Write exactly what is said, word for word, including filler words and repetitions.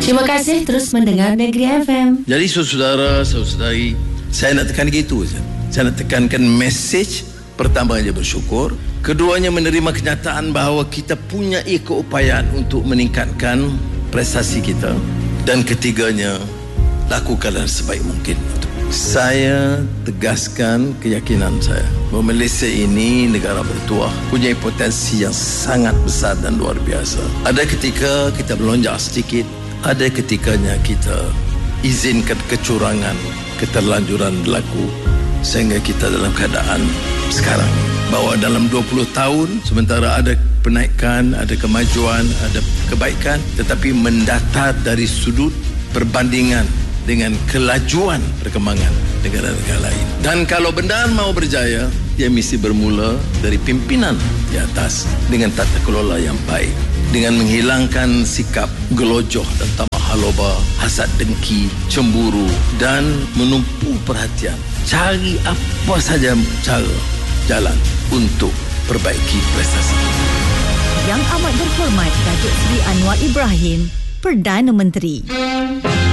Terima kasih terus mendengar Negeri F M. Jadi saudara, saudari, saya nak tekan gitu saja. Saya nak tekankan mesej pertama aja bersyukur, keduanya menerima kenyataan bahawa kita punya keupayaan untuk meningkatkan prestasi kita, dan ketiganya lakukanlah sebaik mungkin. Saya tegaskan keyakinan saya bahawa Malaysia ini negara bertuah, punya potensi yang sangat besar dan luar biasa. Ada ketika kita melonjak sedikit, ada ketikanya kita izinkan kecurangan, keterlanjuran berlaku, sehingga kita dalam keadaan sekarang bahawa dalam dua puluh tahun sementara ada penaikan, ada kemajuan, ada kebaikan, tetapi mendatar dari sudut perbandingan dengan kelajuan perkembangan negara-negara lain. Dan kalau benar mau berjaya, dia mesti bermula dari pimpinan di atas dengan tata kelola yang baik, dengan menghilangkan sikap gelojoh dan tamak haloba, hasad dengki, cemburu, dan menumpu perhatian. Cari apa saja cara, jalan untuk perbaiki prestasi. Yang amat berhormat Datuk Seri Anwar Ibrahim, Perdana Menteri.